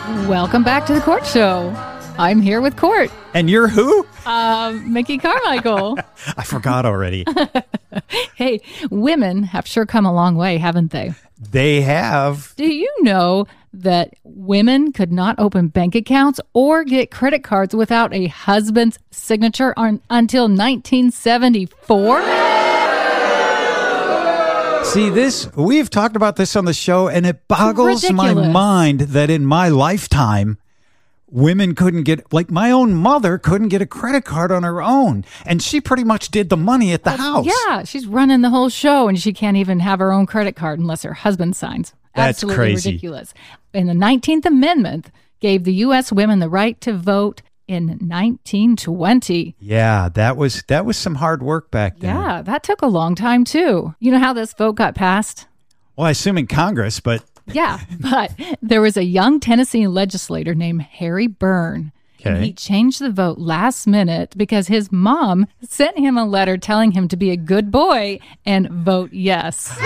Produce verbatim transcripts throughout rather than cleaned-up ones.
Welcome back to the Court Show. I'm here with Court. And you're who? Uh, Mickey Carmichael. I forgot already. Hey, women have sure come a long way, haven't they? They have. Do you know that women could not open bank accounts or get credit cards without a husband's signature on, until nineteen seventy-four? See, this, we've talked about this on the show, and it boggles Ridiculous. my mind that in my lifetime, women couldn't get, like my own mother couldn't get a credit card on her own. And she pretty much did the money at the Uh, house. Yeah, she's running the whole show, and she can't even have her own credit card unless her husband signs. That's Absolutely crazy. ridiculous. And the nineteenth Amendment gave the U S women the right to vote in nineteen twenty. Yeah, that was that was some hard work back then. Yeah, that took a long time, too. You know how this vote got passed? Well, I assume in Congress, but Yeah, but there was a young Tennessee legislator named Harry Byrne. And Okay. he changed the vote last minute because his mom sent him a letter telling him to be a good boy and vote yes.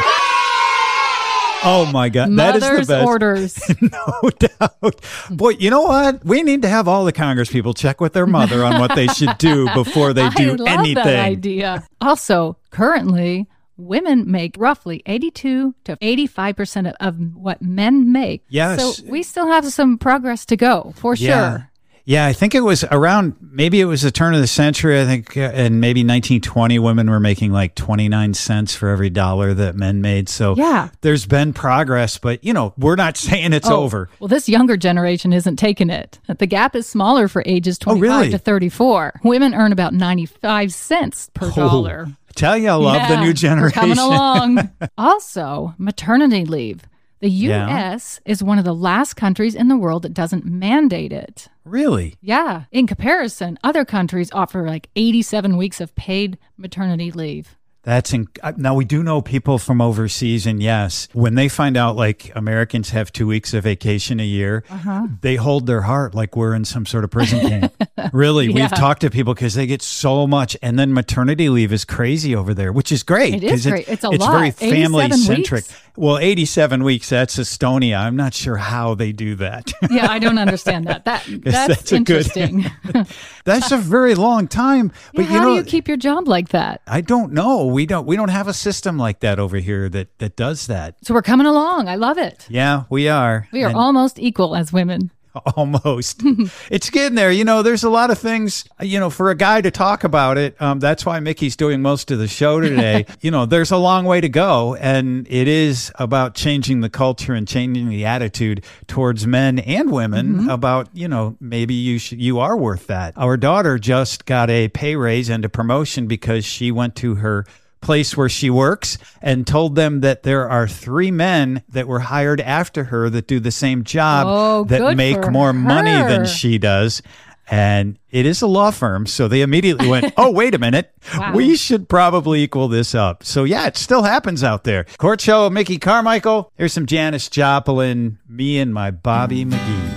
oh my God, that is Mother's the best. orders. No doubt. Boy, you know what? We need to have all the Congress people check with their mother on what they should do before they do I love anything. that idea. Also, currently, women make roughly eighty-two to eighty-five percent of, of what men make. Yes. So we still have some progress to go, for Yeah. sure. Yeah, I think it was around, maybe it was the turn of the century, I think, uh, in maybe nineteen twenty, women were making like twenty-nine cents for every dollar that men made. So Yeah. there's been progress, but, you know, we're not saying it's Oh, over. Well, this younger generation isn't taking it. The gap is smaller for ages twenty-five really? to thirty-four. Women earn about ninety-five cents per dollar. I tell you, I love the Yeah, new we're generation. coming along. Also, maternity leave. The U S Yeah. is one of the last countries in the world that doesn't mandate it. Really? Yeah. In comparison, other countries offer like eighty-seven weeks of paid maternity leave. That's in, uh, now we do know people from overseas, and yes, when they find out like Americans have two weeks of vacation a year, Uh-huh. they hold their heart like we're in some sort of prison camp. Really, Yeah. we've talked to people because they get so much, and then maternity leave is crazy over there, which is great. It is 'cause great. It's a it's lot. very family eighty-seven centric. weeks? Well, eighty-seven weeks. That's Estonia. I'm not sure how they do that. Yeah, I don't understand that. That that's, that's a good- interesting. That's a very long time. But Yeah, you how know, do you keep your job like that? I don't know. We don't. We don't have a system like that over here that that does that. So we're coming along. I love it. Yeah, we are. We are And- almost equal as women. Almost. It's getting there. You know, there's a lot of things, you know, for a guy to talk about it. Um, that's why Mickey's doing most of the show today. You know, there's a long way to go. And it is about changing the culture and changing the attitude towards men and women about, you know, maybe you should, you are worth that. Our daughter just got a pay raise and a promotion because she went to her place where she works and told them that there are three men that were hired after her that do the same job Oh, that good make for more money than her. she does. And it is a law firm. So they immediately went, oh, wait a minute. Wow. We should probably equal this up. So yeah, it still happens out there. Court Show, Mickey Carmichael. Here's some Janis Joplin, Me and My Bobby McGee.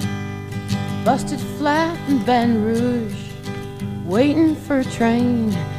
Busted flat in Baton Rouge, waiting for a train.